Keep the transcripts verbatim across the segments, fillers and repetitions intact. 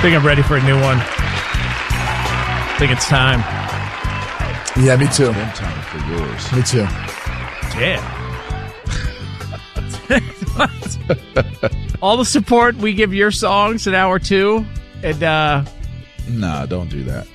think I'm ready for a new one. I think it's time. Yeah, me too. One time for yours. Me too. Yeah. All the support we give your songs in hour two. And, uh... Nah, don't do that.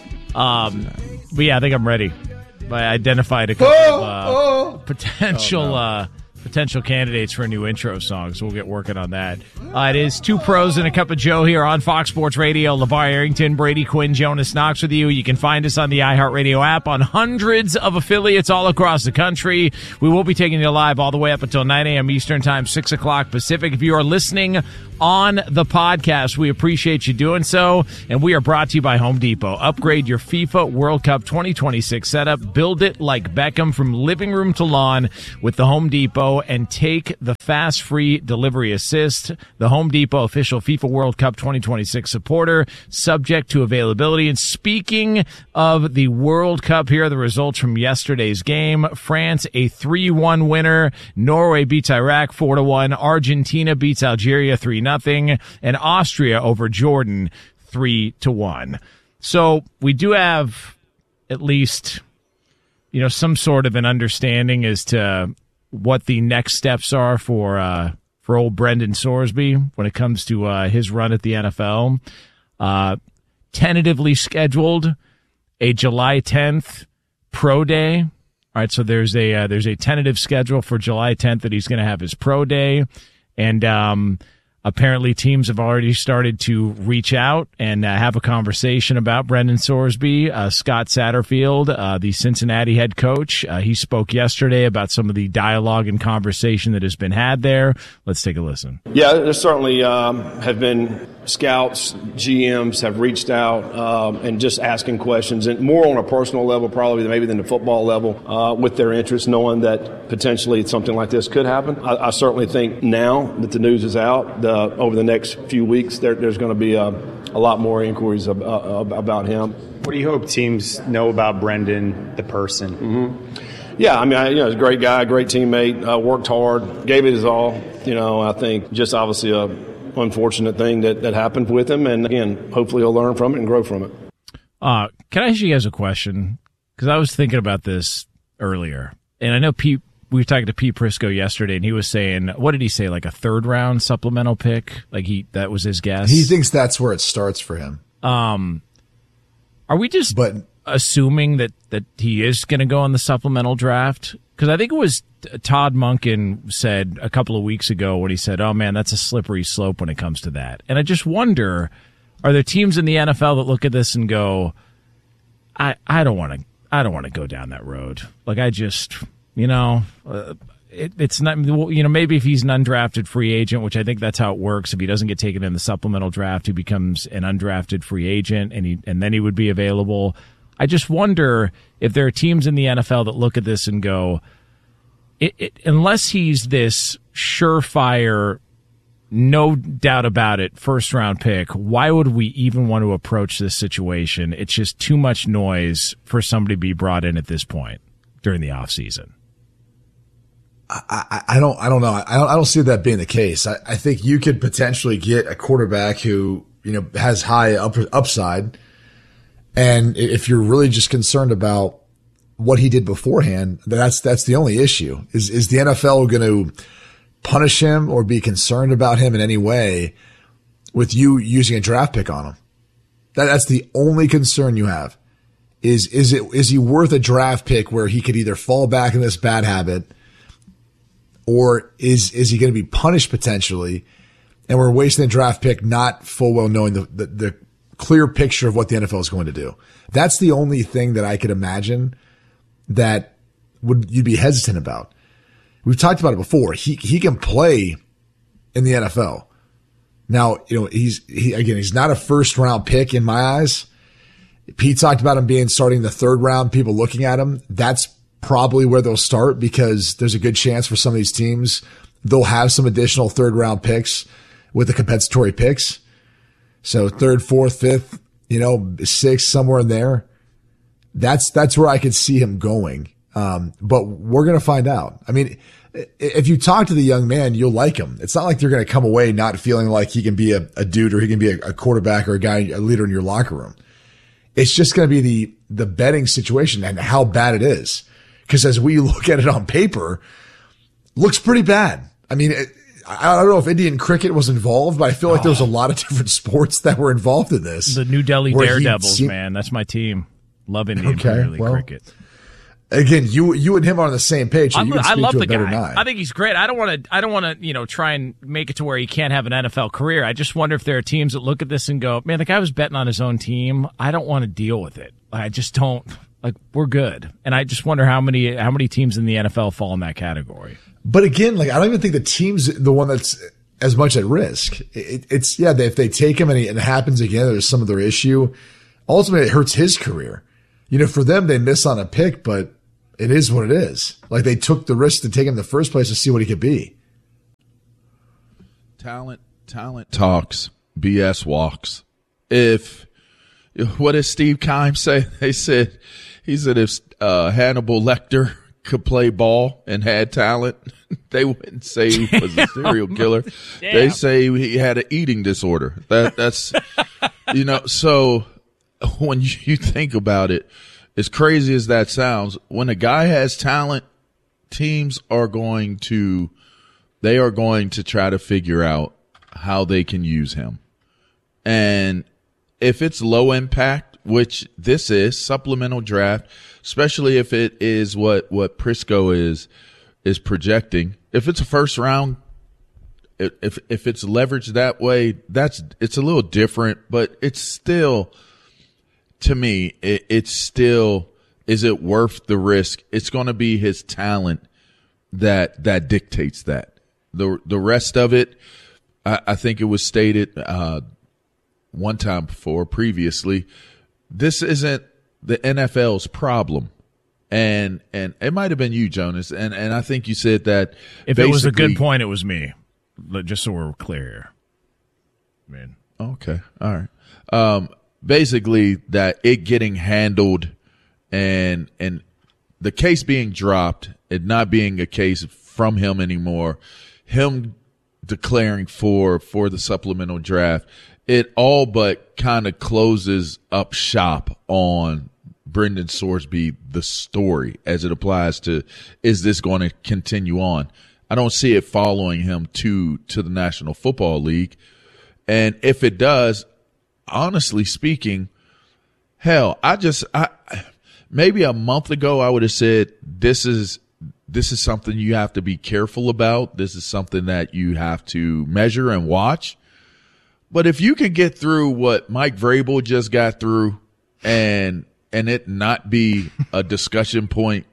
Um, do that. But yeah, I think I'm ready. I identified a couple oh, of uh, oh. potential... Oh, no. uh, potential candidates for a new intro song, so we'll get working on that. Uh, it is Two Pros and a Cup of Joe here on Fox Sports Radio. LeVar Arrington, Brady Quinn, Jonas Knox with you. You can find us on the iHeartRadio app on hundreds of affiliates all across the country. We will be taking you live all the way up until nine a.m. Eastern Time, six o'clock Pacific. If you are listening on the podcast, we appreciate you doing so, and we are brought to you by Home Depot. Upgrade your FIFA World Cup twenty twenty-six setup. Build it like Beckham from living room to lawn with the Home Depot, and take the fast free delivery assist. The Home Depot official FIFA World Cup twenty twenty-six supporter, subject to availability. And speaking of the World Cup, here are the results from yesterday's game. France, a three one winner. Norway beats Iraq four to one. Argentina beats Algeria three nothing. And Austria over Jordan three to one. So we do have at least, you know, some sort of an understanding as to what the next steps are for uh, for old Brendan Sorsby when it comes to uh, his run at the N F L. Uh, tentatively scheduled a July tenth pro day. All right, so there's a uh, there's a tentative schedule for July tenth that he's going to have his pro day, and um, apparently teams have already started to reach out and uh, have a conversation about Brendan Sorsby. Uh, Scott Satterfield, uh, the Cincinnati head coach, uh, he spoke yesterday about some of the dialogue and conversation that has been had there. Let's take a listen. Yeah, there certainly um, have been scouts, G Ms have reached out um, and just asking questions, and more on a personal level probably than maybe than the football level, uh, with their interest, knowing that potentially something like this could happen. I, I certainly think now that the news is out, the, over the next few weeks, there, there's going to be a, a lot more inquiries ab- uh, about him. What do you hope teams know about Brendan, the person? Mm-hmm. Yeah, I mean, I, you know, he's a great guy, great teammate, uh, worked hard, gave it his all. You know, I think just obviously a unfortunate thing that, that happened with him. And again, hopefully he'll learn from it and grow from it. Uh, can I ask you guys a question? Because I was thinking about this earlier. And I know Pete, we were talking to Pete Prisco yesterday, and he was saying, what did he say, like a third round supplemental pick? Like he, that was his guess? He thinks that's where it starts for him. Um, are we just but, assuming that, that he is going to go on the supplemental draft? Because I think it was Todd Monken said a couple of weeks ago when he said, oh, man, that's a slippery slope when it comes to that. And I just wonder, are there teams in the N F L that look at this and go, I, I don't want to I don't want to go down that road. Like, I just, you know, uh, it, it's not, you know, maybe if he's an undrafted free agent, which I think that's how it works. If he doesn't get taken in the supplemental draft, he becomes an undrafted free agent, and he and then he would be available. I just wonder if there are teams in the N F L that look at this and go, it, it, unless he's this surefire, no doubt about it, first-round pick, why would we even want to approach this situation? It's just too much noise for somebody to be brought in at this point during the offseason. I, I, I don't, I don't know. I don't, I don't see that being the case. I, I think you could potentially get a quarterback who, you know, has high up, upside. And if you're really just concerned about what he did beforehand, that's, that's the only issue. Is, is the N F L going to punish him or be concerned about him in any way with you using a draft pick on him? That, that's the only concern you have. Is, is it, is he worth a draft pick where he could either fall back in this bad habit, or is, is he going to be punished potentially? And we're wasting a draft pick, not full well knowing the, the, the clear picture of what the N F L is going to do. That's the only thing that I could imagine that would you'd be hesitant about. We've talked about it before. He he can play in the N F L. Now, you know, he's he again, he's not a first round pick in my eyes. Pete talked about him being starting the third round, people looking at him. That's probably where they'll start, because there's a good chance for some of these teams they'll have some additional third round picks with the compensatory picks. So third, fourth, fifth, you know, sixth, somewhere in there. That's, that's where I could see him going. Um, but we're going to find out. I mean, if you talk to the young man, you'll like him. It's not like you're going to come away not feeling like he can be a, a dude or he can be a, a quarterback or a guy, a leader in your locker room. It's just going to be the, the betting situation and how bad it is. Because as we look at it on paper, looks pretty bad. I mean, it, I don't know if Indian cricket was involved, but I feel like oh. there was a lot of different sports that were involved in this. The New Delhi Daredevils, seen- man. That's my team. Love Indian okay, Premier League well, cricket. Again, you you and him are on the same page. So you can I speak love to the a better guy. nine. I think he's great. I don't want to. I don't want to. You know, try and make it to where he can't have an N F L career. I just wonder if there are teams that look at this and go, "Man, the guy was betting on his own team. I don't want to deal with it. I just don't. Like, we're good." And I just wonder how many how many teams in the N F L fall in that category. But again, like I don't even think the team's the one that's as much at risk. It, it's yeah, if they take him and, he, and it happens again, there's some other issue. Ultimately, it hurts his career. You know, for them, they miss on a pick, but it is what it is. Like they took the risk to take him in the first place to see what he could be. Talent, talent talks, B S walks. If what did Steve Keim say? They said he said if uh, Hannibal Lecter could play ball and had talent, they wouldn't say he was a serial killer. Damn. They say he had an eating disorder. That that's you know. So when you think about it, as crazy as that sounds, when a guy has talent, teams are going to they are going to try to figure out how they can use him. And if it's low impact, which this is, supplemental draft, especially if it is what, what Prisco is, is projecting. If it's a first round, if, if it's leveraged that way, that's, it's a little different, but it's still, to me, it, it's still, is it worth the risk? It's going to be his talent that, that dictates that. The, the rest of it, I, I think it was stated, uh, one time before previously, this isn't the N F L's problem. And, and it might have been you, Jonas. And, and I think you said that if it was a good point, it was me. Just so we're clear here. Man. Okay. All right. Um, basically that it getting handled and, and the case being dropped, it not being a case from him anymore, him declaring for, for the supplemental draft, it all but kind of closes up shop on Brendan Sorsby, the story, as it applies to, is this going to continue on? I don't see it following him to, to the National Football League. And if it does, honestly speaking, hell, I just, I, maybe a month ago, I would have said, this is, this is something you have to be careful about. This is something that you have to measure and watch. But if you can get through what Mike Vrabel just got through and, and it not be a discussion point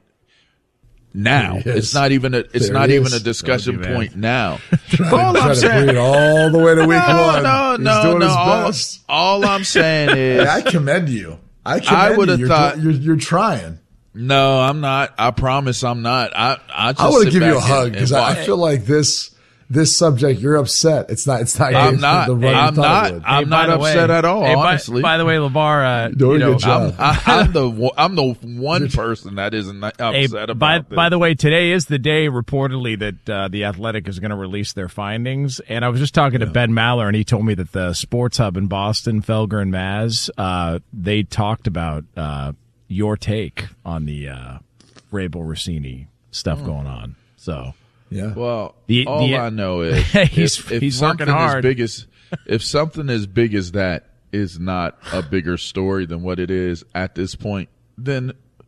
now, it's not even a, it's there not it even a discussion point now. all I'm saying, to all the way to week no, one. No, He's no, doing no. his All, best. all I'm saying is, hey, I commend you. I commend I would have you. thought you're, you're trying. No, I'm not. I promise I'm not. I I just I want to give you a and, hug because I, I feel like this this subject you're upset. It's not. It's not. I'm not. The I'm not. I'm hey, not upset way, at all. Hey, honestly. By, by the way, LeVar, uh, doing you a know, good job. I'm, I, I'm the I'm the one person that isn't upset hey, about by, this. By the way, today is the day reportedly that uh, the Athletic is going to release their findings. And I was just talking yeah. to Ben Maller, and he told me that the Sports Hub in Boston, Felger and Maz, uh, they talked about uh, your take on the uh, Vrabel Rossini stuff oh. going on. So. Yeah. Well, the, all the, I know is he's, if, if he's something working hard. As big as, if something as big as that is not a bigger story than what it is at this point, then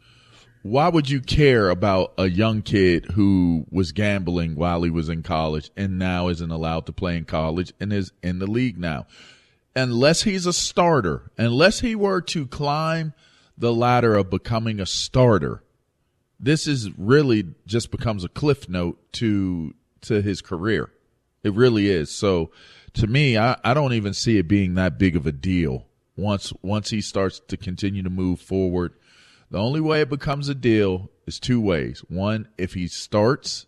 why would you care about a young kid who was gambling while he was in college and now isn't allowed to play in college and is in the league now? Unless he's a starter, unless he were to climb the ladder of becoming a starter, this is really just becomes a cliff note to to his career. It really is. So to me, I, I don't even see it being that big of a deal once once he starts to continue to move forward. The only way it becomes a deal is two ways. One, if he starts,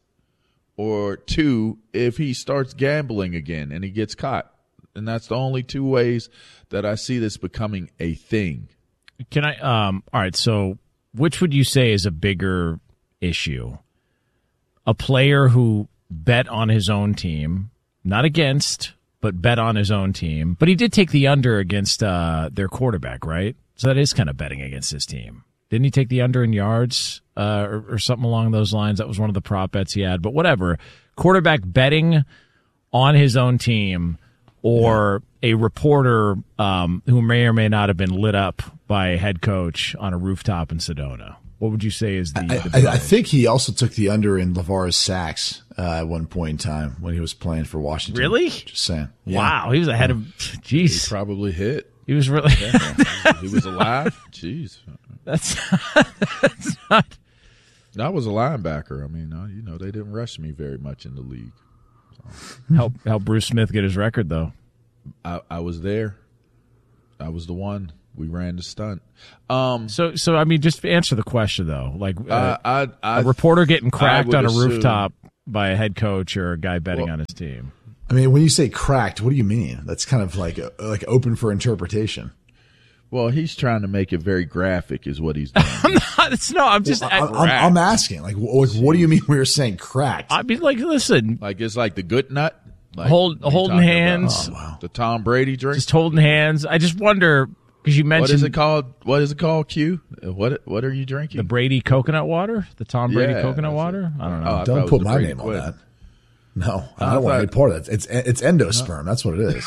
or two, if he starts gambling again and he gets caught. And that's the only two ways that I see this becoming a thing. Can I um all right, so which would you say is a bigger issue? a player who bet on his own team, not against, but bet on his own team. But he did take the under against uh, their quarterback, right? So that is kind of betting against his team. Didn't he take the under in yards uh, or, or something along those lines? That was one of the prop bets he had. But whatever, quarterback betting on his own team, or a reporter um, who may or may not have been lit up by a head coach on a rooftop in Sedona. What would you say is the? I, the I, I think he also took the under in LeVar's sacks uh, at one point in time when he was playing for Washington. Really? Just saying. Yeah. Wow, he was ahead of. Jeez, He probably hit. he was really. Yeah. He was alive. Jeez. That's, that's not. I was a linebacker. I mean, uh, you know, they didn't rush me very much in the league. Help help Bruce Smith get his record though. I, I was there. I was the one. We ran the stunt. Um, So so I mean, just answer the question though. Like uh, I, I, I, a reporter getting cracked would on a assume- rooftop by a head coach or a guy betting Well- on his team. I mean, when you say cracked, what do you mean? That's kind of like uh, like open for interpretation. Well, he's trying to make it very graphic, is what he's doing. It's, no, I'm just. I, I'm, I'm asking, like, what, what do you mean when you're saying cracked? I mean, like, listen, Like it's like the good nut. Like, Hold- what are you holding talking hands. about? Oh, wow. The Tom Brady drink. just holding hands. I just wonder because you mentioned What is it called? What is it called? Q. Uh, What What are you drinking? the Brady coconut water, the Tom Brady Yeah, coconut that's water. it. I don't Oh, know. I thought it Don't was put the my Brady name on Quinn. that. No, I I don't want thought- any part of that. It's it's endosperm. That's what it is.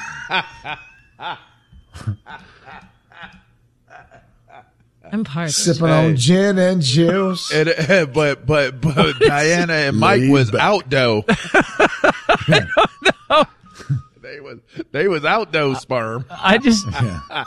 I'm parched. Sipping Hey. on gin and juice. And, uh, but but but Diana and Mike Laid was back. out though. They was they was out though sperm. I just. Yeah.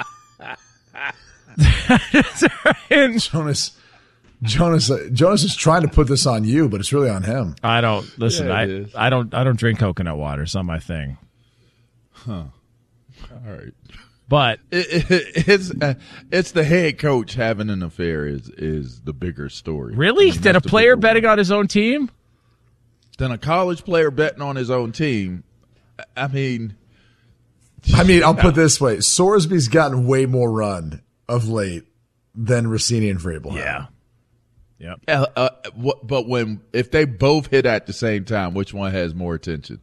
and Jonas, Jonas, uh, Jonas is trying to put this on you, but it's really on him. I don't listen. Yeah, I it is. I don't I don't drink coconut water. It's not my thing. All right. But It, it, it's uh, it's the head coach having an affair is is the bigger story. really, I mean, than a that's the player bigger betting one. on his own team? Than a college player betting on his own team. I mean, I mean, I'll put it this way: Sorsby's gotten way more run of late than Rossini and Vrabel. have. Yeah. Yep. uh, uh, what, but when if they both hit at the same time, which one has more attention?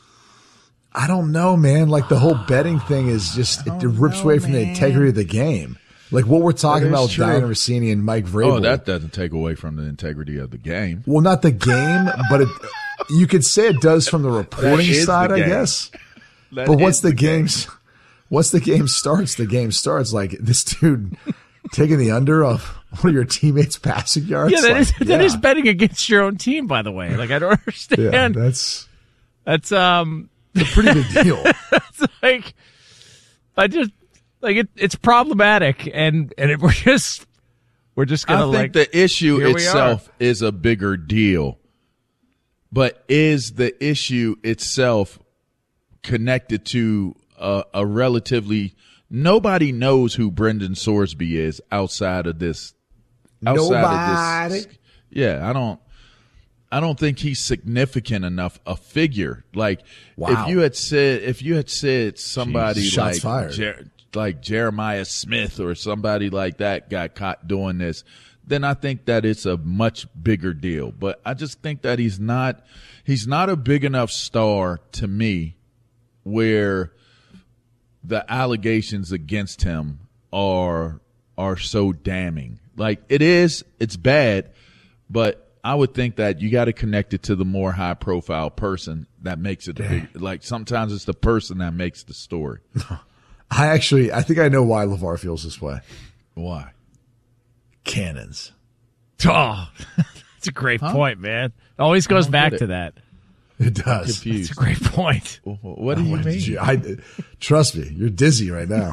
I don't know, man. Like the whole betting thing is just it, it rips know, away from the man. integrity of the game. Like what we're talking That is about with true. Diana Rossini and Mike Vrabel. Oh, that doesn't take away from the integrity of the game. Well, not the game, but it, you could say it does from the reporting is the side, I game. guess. That But once is the game's once the game starts, the game starts. Like this dude taking the under of one of your teammates' passing yards. Yeah, that like, is that yeah. is betting against your own team. By the way, like I don't Yeah, understand. that's That's um. a pretty big deal. It's like I just like it. It's problematic, and and it, we're just we're just I gonna think like the issue here we itself is a bigger deal. But is the issue itself connected to a, a relatively nobody knows who Brendan Sorsby is outside of this outside Nobody. of this yeah I don't I don't think he's significant enough a figure like Wow. if you had said if you had said somebody Jeez, shots like fired. Jer- like Jeremiah Smith or somebody like that got caught doing this, then I think that it's a much bigger deal. But I just think that he's not he's not a big enough star to me where the allegations against him are are so damning. Like it is, it's bad, but I would think that you got to connect it to the more high profile person that makes it big. Like sometimes it's the person that makes the story. I actually, I think I know why LeVar feels this way. Why? Cannons. oh, it's a great point, man. It always goes don't back get it. to that. It does. It's Confused. a great point. What do you What mean? did you- I, trust me, you're dizzy right now.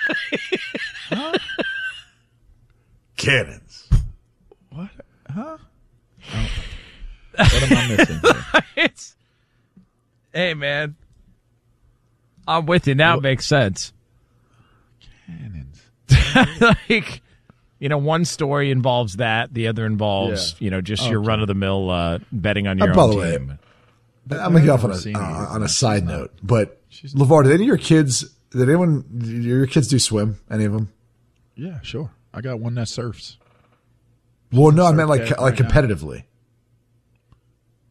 Cannons. What? Huh? What am I missing here? It's hey, man. I'm with you now. It makes sense. Cannons. Like, you know, one story involves that, the other involves, Yeah. you know, just your run of the mill uh, betting on your Uh, by own the way, team. I'm gonna get off on I've seen a it. uh, on a side note, but LeVar, did any of your kids? Did anyone? Did your kids do swim? Any of them? Yeah, sure. I got one that surfs. Well, no, I meant like cat like right now. competitively.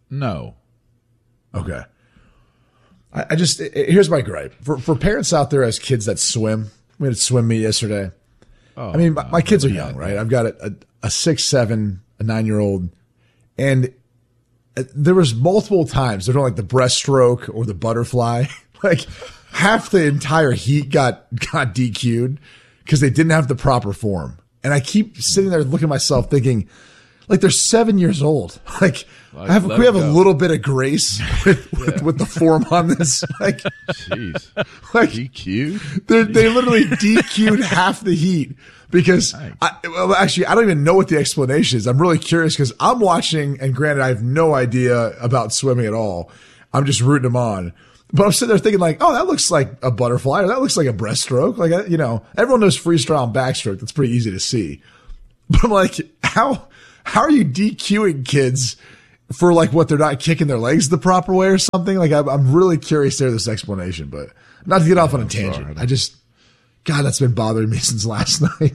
No. Okay. I, I just it, here's my gripe for for parents out there as kids that swim. We had swim meet yesterday. Oh, I mean, my, no, my kids are yeah, young, right? I've got a, a, a six, seven, a nine year old, and there was multiple times they're doing like the breaststroke or the butterfly. Like half the entire heat got got D Q'd because they didn't have the proper form. And I keep sitting there looking at myself thinking, like they're seven years old. Like, like I have, we have go. a little bit of grace with, with, yeah. with the form on this. Like, jeez, like D Q? They literally D Q'd half the heat because I, well, actually, I don't even know what the explanation is. I'm really curious because I'm watching, and granted, I have no idea about swimming at all. I'm just rooting them on. But I'm sitting there thinking like, oh, that looks like a butterfly or that looks like a breaststroke. Like, you know, everyone knows freestyle and backstroke. That's pretty easy to see. But I'm like, how, how are you DQing kids for like what they're not kicking their legs the proper way or something? Like, I'm, I'm really curious to hear this explanation, but not to get off on a tangent. I just, God, that's been bothering me since last night.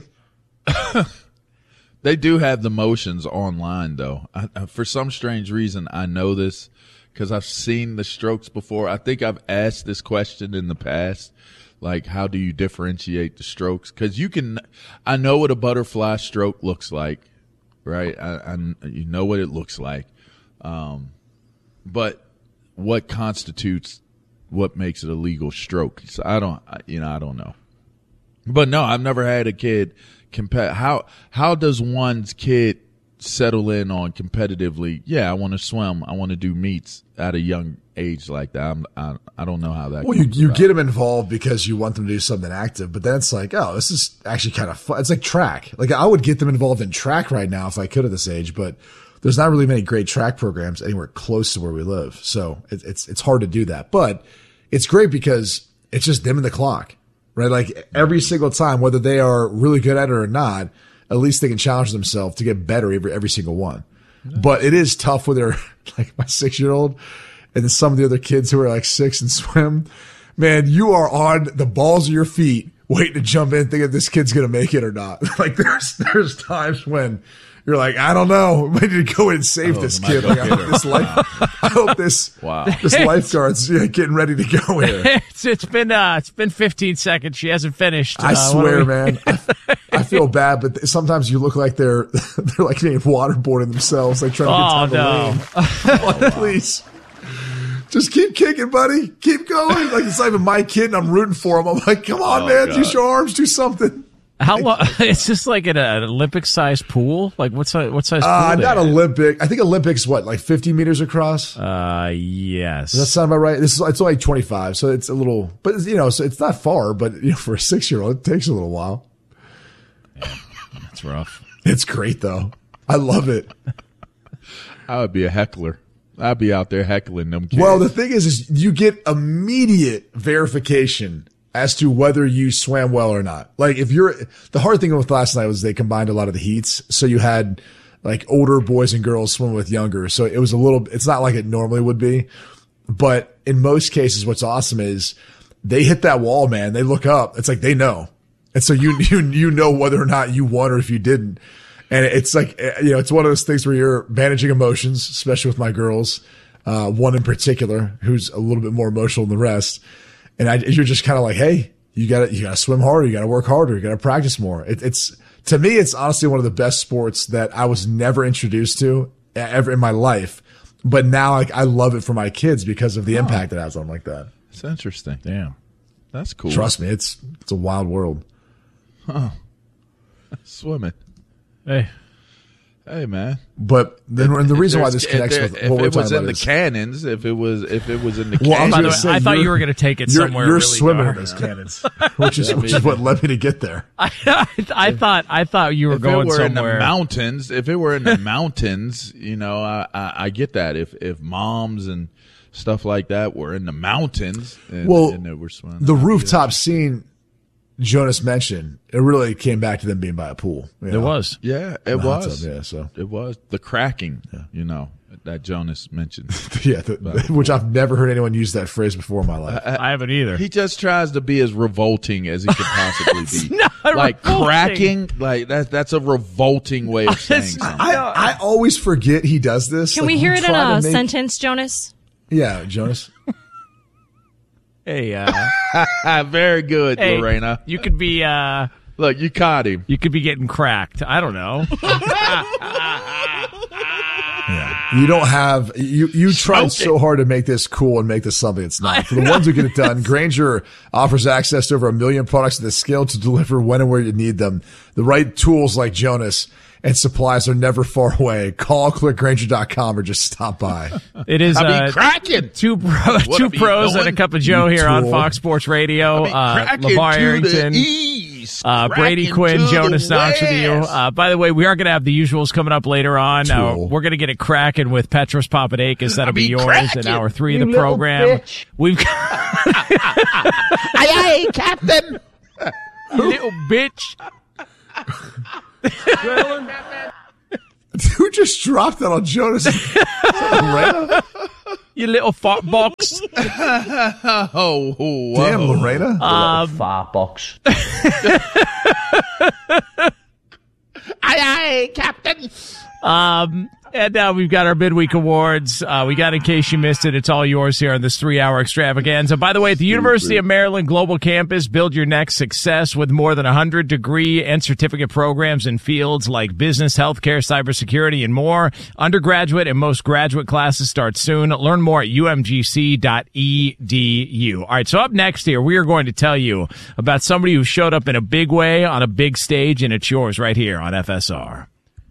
They do have the motions online though. I, for some strange reason, I know this, because I've seen the strokes before. I think I've asked this question in the past, like how do you differentiate the strokes? Because you can, I know what a butterfly stroke looks like, right? I, I you know what it looks like, um, but what constitutes what makes it a legal stroke? So I don't, you know, I don't know. But no, I've never had a kid compare. How how does one's kid settle in on competitively? Yeah, I want to swim. I want to do meets at a young age like that. I'm, I I don't know how that. Well, you you get them involved because you want them to do something active, but then it's like, oh, this is actually kind of fun. It's like track. Like I would get them involved in track right now if I could at this age, but there's not really many great track programs anywhere close to where we live, so it, it's it's hard to do that. But it's great because it's just them and the clock, right? Like every single time, whether they are really good at it or not, at least they can challenge themselves to get better every every single one. Nice. But it is tough when they're like my six year old and then some of the other kids who are like six and swim. Man, you are on the balls of your feet waiting to jump in thinking this kid's going to make it or not. Like there's, there's times when you're like, I don't know. I need to go in and save oh, this kid. Like, I hope this life, I hope this, wow. this lifeguard's yeah, getting ready to go here. It's, it's been, uh, it's been fifteen seconds. She hasn't finished. I uh, swear, man. I, I feel bad, but sometimes you look like they're, they're like being waterboarding themselves. Like trying to get oh, time no. to lane. Please. Just keep kicking, buddy. Keep going. Like it's not even my kid and I'm rooting for him. I'm like, come on, oh, man. God. Use your arms. Do something. How long? It's just like in a, an Olympic-sized pool. Like what size? What size? Uh, pool not Olympic. I think Olympics. What, like fifty meters across? Uh, yes. Does that sound about right? This is it's only twenty-five, so it's a little. But you know, so it's not far. But you know, for a six-year-old, it takes a little while. Yeah, that's rough. It's great though. I love it. I would be a heckler. I'd be out there heckling them kids. Well, the thing is, is you get immediate verification as to whether you swam well or not. Like if you're, the hard thing with last night was they combined a lot of the heats. So you had like older boys and girls swim with younger. So it was a little, it's not like it normally would be, but in most cases, what's awesome is they hit that wall, man. They look up. It's like they know. And so you, you, you know whether or not you won or if you didn't. And it's like, you know, it's one of those things where you're managing emotions, especially with my girls. Uh, one in particular who's a little bit more emotional than the rest. And I, you're just kind of like, hey, you gotta, you gotta swim harder. You gotta work harder. You gotta practice more. It, it's, to me, it's honestly one of the best sports that I was never introduced to ever in my life. But now like, I love it for my kids because of the oh. impact it has on them like that. It's interesting. Damn. That's cool. Trust me. It's, it's a wild world. Huh. Swimming. Hey. Hey, man. But then the reason why this connects there, with what if we're it was talking in about the is, cannons, if it was if it was in the well, cannons, by the way, I thought you were going to take it you're, somewhere you're really swimming dark. in those cannons, which is which is what led me to get there. I, I, I thought I thought you were if going it were somewhere. in the mountains, if it were in the mountains, you know, I, I, I get that. If if moms and stuff like that were in the mountains, and, well, and they were swimming, the rooftop scene Jonas mentioned, it really came back to them being by a pool. You know? It was. Yeah, it was. Tub, yeah, so it was the cracking, yeah. you know, that Jonas mentioned. yeah, the, the, which I've never heard anyone use that phrase before in my life. I, I haven't either. He just tries to be as revolting as he could possibly be. Like revolting. cracking, like that. That's a revolting way of saying something. I, I always forget he does this. Can like, we hear it in a make, sentence, Jonas? Yeah, Jonas. Hey, uh, very good, hey, Lorena. You could be, uh, look, you caught him. You could be getting cracked. I don't know. Yeah. You don't have, you, you tried so hard to make this cool and make this something it's not. For the ones who get it done, Grainger offers access to over a million products at the scale to deliver when and where you need them. The right tools like Jonas and supplies are never far away. Call, click Grainger dot com or just stop by. It is, I mean, uh, cracking. Two, pro, two pros and a cup of Joe here on Fox Sports Radio. I mean, uh, LeVar Arrington. Uh, Brady Quinn, Jonas Knox with you. Uh, by the way, we are going to have the usuals coming up later on. Uh, we're going to get it cracking with Petros Papadakis. That'll be yours cracking. in hour three you of the program. Bitch. We've got aye, aye, Captain. little bitch. Who just dropped that on Jonas? Lorena? You little fart box. oh, whoa. Damn, Lorena. Um, Fart box. Aye, aye, Captain. Um, and now we've got our midweek awards. Uh, we got, in case you missed it, it's all yours here on this three-hour extravaganza. By the way, at the University of Maryland Global Campus, build your next success with more than one hundred degree and certificate programs in fields like business, healthcare, cybersecurity, and more. Undergraduate and most graduate classes start soon. Learn more at u m g c dot e d u. All right, so up next here, we are going to tell you about somebody who showed up in a big way on a big stage, and it's yours right here on F S R.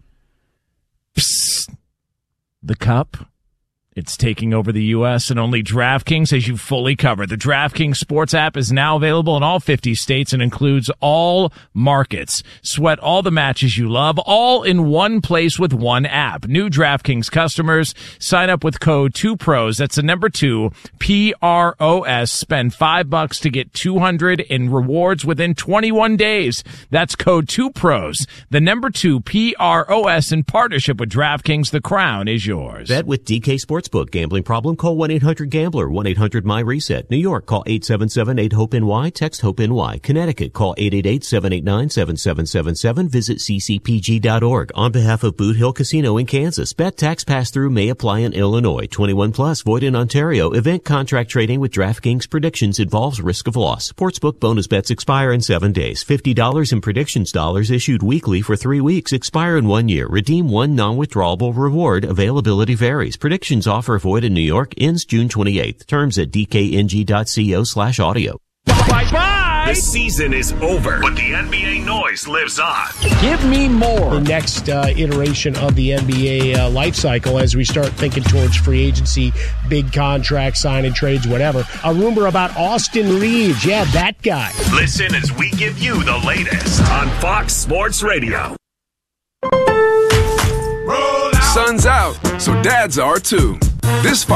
Psst. The Cup. It's taking over the U S and only DraftKings has you fully covered. The DraftKings Sports app is now available in all fifty states and includes all markets. Sweat all the matches you love, all in one place with one app. New DraftKings customers sign up with code two pros. That's the number two, P R O S. Spend five bucks to get two hundred in rewards within twenty-one days. That's code two pros. The number two, P R O S, in partnership with DraftKings. The crown is yours. Bet with D K Sportsbook. Gambling problem? Call one eight hundred gambler, one eight hundred my reset. New York, call eight seven seven eight hope N Y, text HOPE-NY. Connecticut, call eight eight eight seven eight nine seven seven seven seven. Visit c c p g dot org. On behalf of Boot Hill Casino in Kansas, bet tax pass-through may apply in Illinois. twenty-one plus, void in Ontario. Event contract trading with DraftKings predictions involves risk of loss. Sportsbook bonus bets expire in seven days. fifty dollars in predictions dollars issued weekly for three weeks. Expire in one year. Redeem one non-withdrawable reward. Availability varies. Predictions offer void in New York. Ends June twenty-eighth. Terms at d k n g dot co slash audio. Bye-bye. The season is over, but the N B A noise lives on. Give me more. The next uh, iteration of the N B A uh, life cycle as we start thinking towards free agency, big contracts, signing trades, whatever. A rumor about Austin Reeves. Yeah, that guy. Listen as we give you the latest on Fox Sports Radio. Sun's out, so dads are too. This